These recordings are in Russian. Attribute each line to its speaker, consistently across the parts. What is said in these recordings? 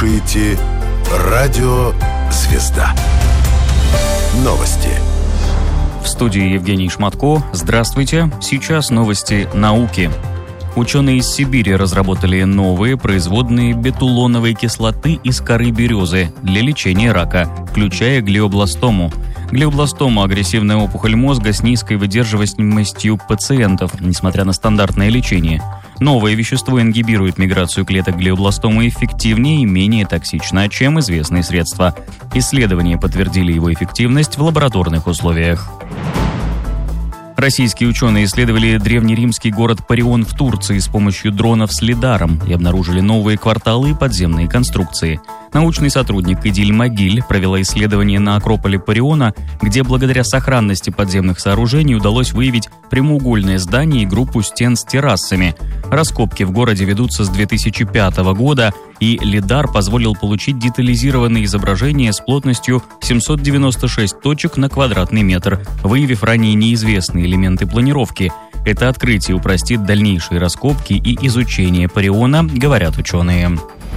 Speaker 1: слушаете «Радио Звезда». Новости.
Speaker 2: В студии Евгений Шматко. Здравствуйте. Сейчас новости науки. Ученые из Сибири разработали новые производные бетулоновой кислоты из коры березы для лечения рака, включая глиобластому. Глиобластома – агрессивная опухоль мозга с низкой выдерживаемостью пациентов, несмотря на стандартное лечение. Новое вещество ингибирует миграцию клеток глиобластомы эффективнее и менее токсично, чем известные средства. Исследования подтвердили его эффективность в лабораторных условиях. Российские ученые исследовали древнеримский город Парион в Турции с помощью дронов с лидаром и обнаружили новые кварталы и подземные конструкции. Научный сотрудник Идиль Магиль провела исследование на Акрополе Париона, где благодаря сохранности подземных сооружений удалось выявить прямоугольное здание и группу стен с террасами. Раскопки в городе ведутся с 2005 года, и лидар позволил получить детализированные изображения с плотностью 796 точек на квадратный метр, выявив ранее неизвестные элементы планировки. Это открытие упростит дальнейшие раскопки и изучение Париона, говорят ученые.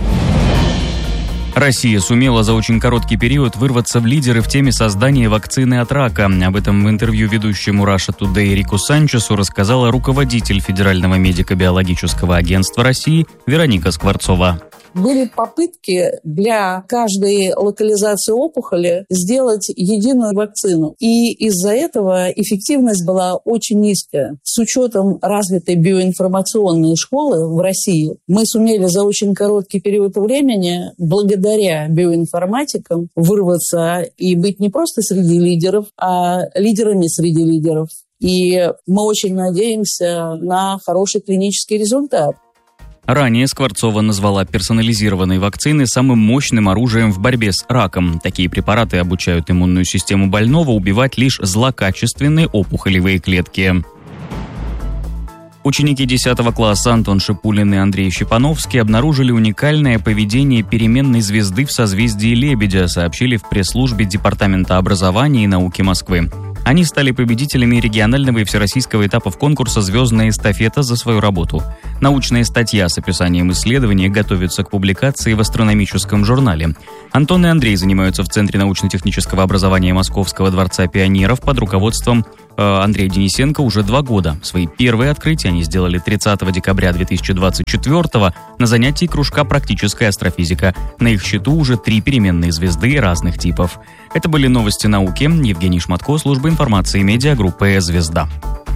Speaker 2: Россия сумела за очень короткий период вырваться в лидеры в теме создания вакцины от рака. Об этом в интервью ведущему Russia Today Рику Санчесу рассказала руководитель Федерального медико-биологического агентства России Вероника Скворцова.
Speaker 3: Были попытки для каждой локализации опухоли сделать единую вакцину. И из-за этого эффективность была очень низкая. С учетом развитой биоинформационной школы в России мы сумели за очень короткий период времени, благодаря биоинформатикам, вырваться и быть не просто среди лидеров, а лидерами среди лидеров. И мы очень надеемся на хороший клинический результат.
Speaker 2: Ранее Скворцова назвала персонализированные вакцины самым мощным оружием в борьбе с раком. Такие препараты обучают иммунную систему больного убивать лишь злокачественные опухолевые клетки. Ученики 10 класса Антон Шипулин и Андрей Щепановский обнаружили уникальное поведение переменной звезды в созвездии Лебедя, сообщили в пресс-службе Департамента образования и науки Москвы. Они стали победителями регионального и всероссийского этапов конкурса «Звездная эстафета» за свою работу. Научная статья с описанием исследования готовится к публикации в астрономическом журнале. Антон и Андрей занимаются в Центре научно-технического образования Московского дворца пионеров под руководством Андрея Денисенко уже 2 года. Свои первые открытия они сделали 30 декабря 2024 на занятии кружка «Практическая астрофизика». На их счету уже 3 переменные звезды разных типов. Это были новости науки. Евгений Шматко, служба информации медиагруппы «Звезда».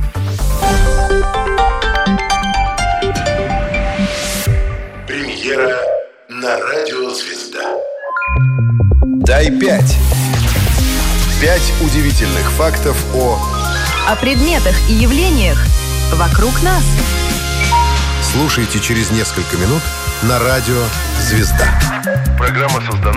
Speaker 1: Премьера на радио «Звезда».
Speaker 4: Дай 5. 5 удивительных фактов
Speaker 5: о предметах и явлениях вокруг нас.
Speaker 4: Слушайте через несколько минут на радио «Звезда».
Speaker 1: Программа создана